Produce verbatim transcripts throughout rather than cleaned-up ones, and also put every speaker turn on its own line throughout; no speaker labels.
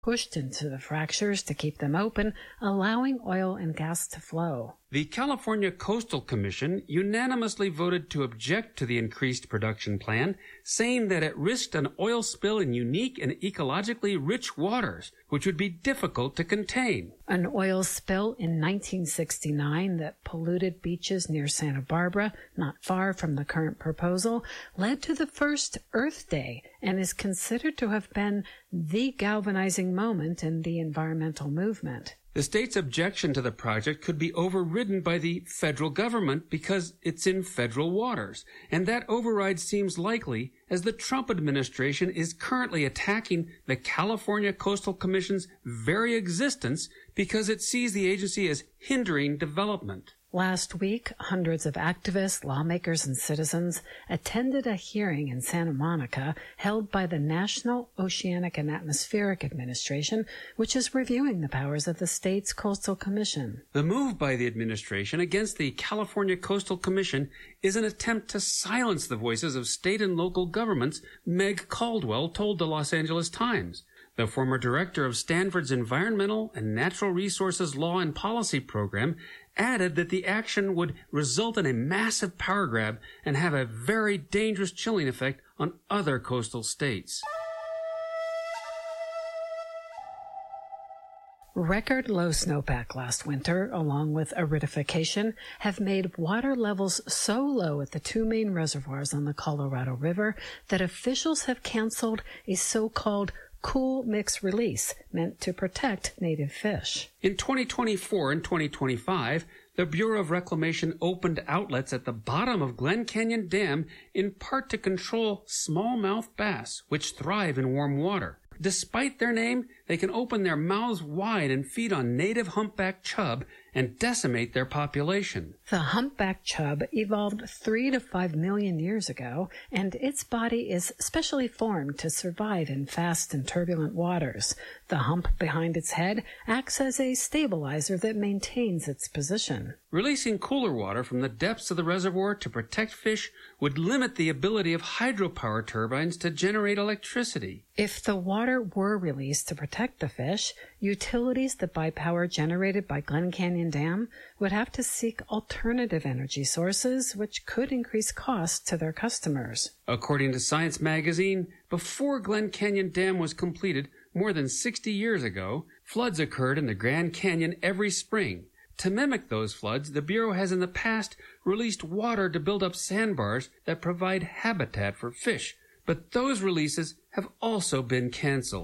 pushed into the fractures to keep them open, allowing oil and gas to flow.
The California Coastal Commission unanimously voted to object to the increased production plan, saying that it risked an oil spill in unique and ecologically rich waters, which would be difficult to contain.
An oil spill in nineteen sixty-nine that polluted beaches near Santa Barbara, not far from the current proposal, led to the first Earth Day and is considered to have been the galvanizing moment in the environmental movement.
The state's objection to the project could be overridden by the federal government because it's in federal waters, and that override seems likely as the Trump administration is currently attacking the California Coastal Commission's very existence because it sees the agency as hindering development.
Last week, hundreds of activists, lawmakers, and citizens attended a hearing in Santa Monica held by the National Oceanic and Atmospheric Administration, which is reviewing the powers of the state's Coastal Commission.
The move by the administration against the California Coastal Commission is an attempt to silence the voices of state and local governments, Meg Caldwell told the Los Angeles Times. The former director of Stanford's Environmental and Natural Resources Law and Policy Program added that the action would result in a massive power grab and have a very dangerous chilling effect on other coastal states.
Record low snowpack last winter, along with aridification, have made water levels so low at the two main reservoirs on the Colorado River that officials have canceled a so-called cool mix release meant to protect native fish.
In twenty twenty-four and twenty twenty-five, the Bureau of Reclamation opened outlets at the bottom of Glen Canyon Dam in part to control smallmouth bass, which thrive in warm water. Despite their name, they can open their mouths wide and feed on native humpback chub and decimate their population.
The humpback chub evolved three to five million years ago, and its body is specially formed to survive in fast and turbulent waters. The hump behind its head acts as a stabilizer that maintains its position.
Releasing cooler water from the depths of the reservoir to protect fish would limit the ability of hydropower turbines to generate electricity.
If the water were released to protect the fish, utilities that buy power generated by Glen Canyon Dam would have to seek alternative energy sources, which could increase costs to their customers.
According to Science magazine, before Glen Canyon Dam was completed more than sixty years ago, floods occurred in the Grand Canyon every spring. To mimic those floods, the Bureau has in the past released water to build up sandbars that provide habitat for fish, but those releases have also been canceled.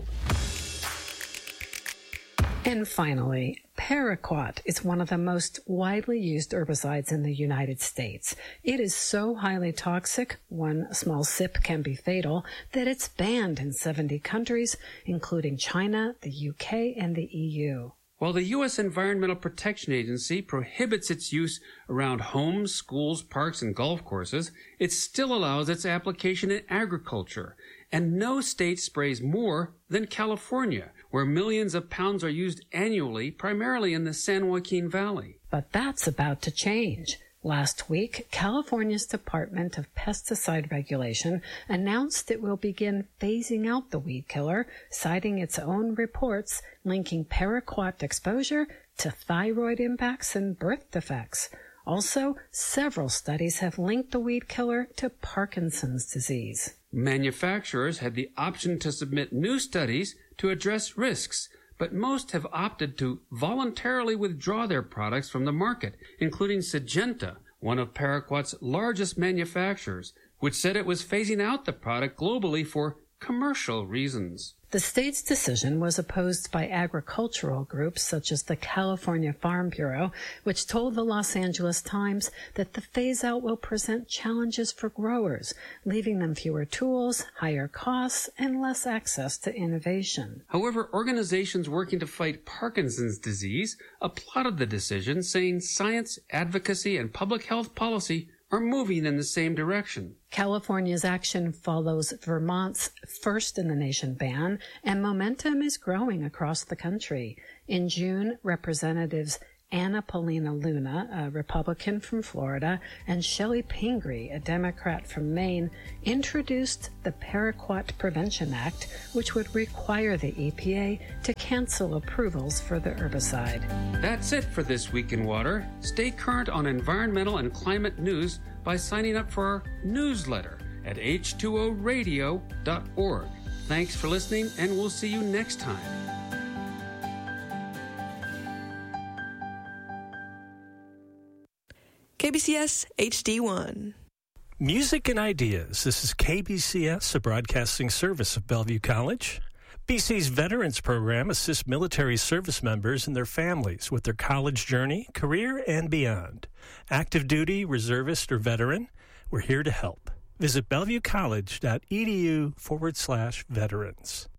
And finally, paraquat is one of the most widely used herbicides in the United States. It is so highly toxic, one small sip can be fatal, that it's banned in seventy countries, including China, the U K, and the E U.
While the U S Environmental Protection Agency prohibits its use around homes, schools, parks, and golf courses, it still allows its application in agriculture. And no state sprays more than California, where millions of pounds are used annually, primarily in the San Joaquin Valley.
But that's about to change. Last week, California's Department of Pesticide Regulation announced it will begin phasing out the weed killer, citing its own reports linking paraquat exposure to thyroid impacts and birth defects. Also, several studies have linked the weed killer to Parkinson's disease.
Manufacturers had the option to submit new studies to address risks, but most have opted to voluntarily withdraw their products from the market, including Syngenta, one of paraquat's largest manufacturers, which said it was phasing out the product globally for commercial reasons.
The state's decision was opposed by agricultural groups such as the California Farm Bureau, which told the Los Angeles Times that the phase-out will present challenges for growers, leaving them fewer tools, higher costs, and less access to innovation.
However, organizations working to fight Parkinson's disease applauded the decision, saying science, advocacy, and public health policy are moving in the same direction.
California's action follows Vermont's first-in-the-nation ban, and momentum is growing across the country. In June, Representatives Anna Paulina Luna, a Republican from Florida, and Shelley Pingree, a Democrat from Maine, introduced the Paraquat Prevention Act, which would require the E P A to cancel approvals for the herbicide.
That's it for This Week in Water. Stay current on environmental and climate news by signing up for our newsletter at H two O radio dot org. Thanks for listening, and we'll see you next time.
K B C S H D one.
Music and Ideas. This is K B C S, a broadcasting service of Bellevue College. B C's Veterans Program assists military service members and their families with their college journey, career, and beyond. Active duty, reservist, or veteran, we're here to help. Visit bellevuecollege.edu forward slash veterans.